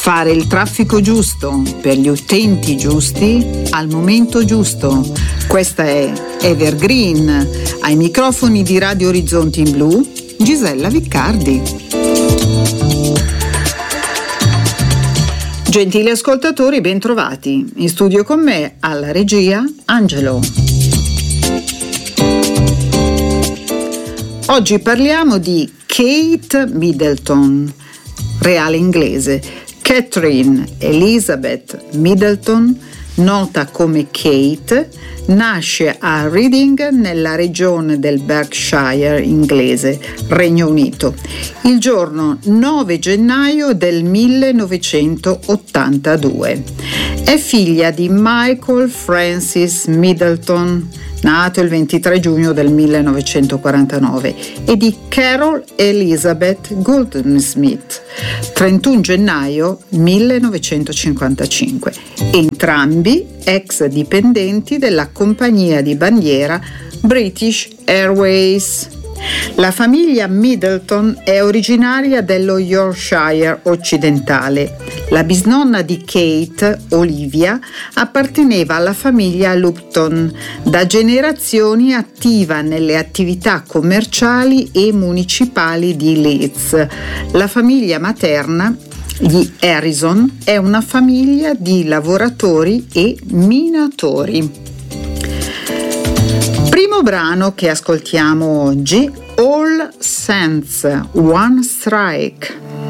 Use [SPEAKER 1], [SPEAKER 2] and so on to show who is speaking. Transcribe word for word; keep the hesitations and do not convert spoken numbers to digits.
[SPEAKER 1] Fare il traffico giusto per gli utenti giusti al momento giusto. Questa è Evergreen. Ai microfoni di Radio Orizzonti in Blu, Gisella Viccardi. Gentili ascoltatori, bentrovati. In studio con me, alla regia, Angelo. Oggi parliamo di Kate Middleton, reale inglese. Catherine Elizabeth Middleton, nota come Kate, nasce a Reading nella regione del Berkshire inglese, Regno Unito, il giorno nove gennaio del millenovecentottantadue. È figlia di Michael Francis Middleton, nato il ventitré giugno del millenovecentoquarantanove, e di Carol Elizabeth Goldsmith, trentuno gennaio millenovecentocinquantacinque, entrambi ex dipendenti della compagnia di bandiera British Airways. La famiglia Middleton è originaria dello Yorkshire occidentale. La bisnonna di Kate, Olivia, apparteneva alla famiglia Lupton, da generazioni attiva nelle attività commerciali e municipali di Leeds. La famiglia materna, gli Harrison, è una famiglia di lavoratori e minatori. Primo brano che ascoltiamo oggi, All Saints, One Strike.